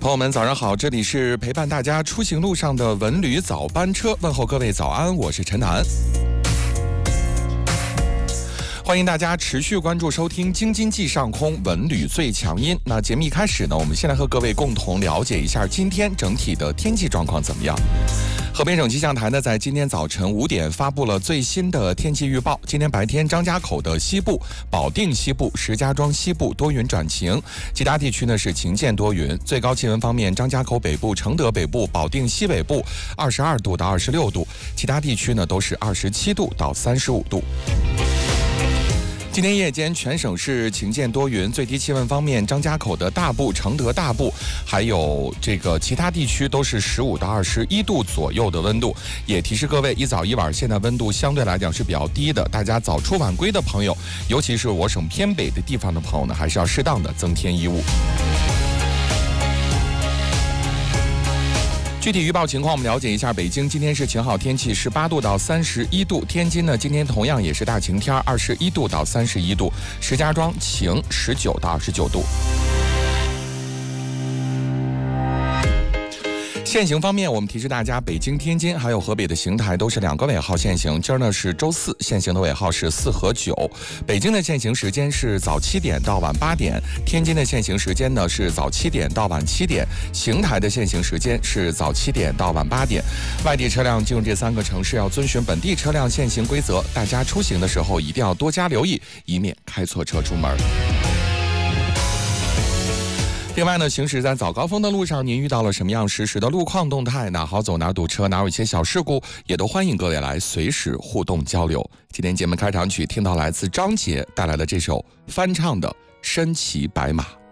朋友们早上好，这里是陪伴大家出行路上的文旅早班车，问候各位早安，我是陈楠。欢迎大家持续关注收听京津冀上空文旅最强音。那节目一开始呢，我们先来和各位共同了解一下今天整体的天气状况怎么样。河北省气象台呢，在今天早晨5点发布了最新的天气预报。今天白天，张家口的西部、保定西部、石家庄西部多云转晴，其他地区呢是晴间多云。最高气温方面，张家口北部、承德北部、保定西北部22度到26度，其他地区呢都是27度到35度。今天夜间全省是晴间多云，最低气温方面，张家口的大部、承德大部，还有其他地区都是15到21度左右的温度。也提示各位，一早一晚现在温度相对来讲是比较低的，大家早出晚归的朋友，尤其是我省偏北的地方的朋友呢，还是要适当的增添衣物。具体预报情况我们了解一下，北京今天是晴好天气，18度到31度。天津呢，今天同样也是大晴天，21度到31度。石家庄晴，19到29度。限行方面，我们提示大家，北京、天津还有河北的邢台都是2个尾号限行。今儿呢是周四，限行的尾号是4和9。北京的限行时间是早7点到晚8点，天津的限行时间呢是早7点到晚7点，邢台的限行时间是早7点到晚8点。外地车辆进入这3个城市要遵循本地车辆限行规则，大家出行的时候一定要多加留意，以免开错车出门。另外呢，行驶在早高峰的路上，您遇到了什么样实时的路况动态？哪好走哪堵车，哪有一些小事故，也都欢迎各位来随时互动交流。今天节目开场曲听到来自张杰带来的这首翻唱的《身骑白马》。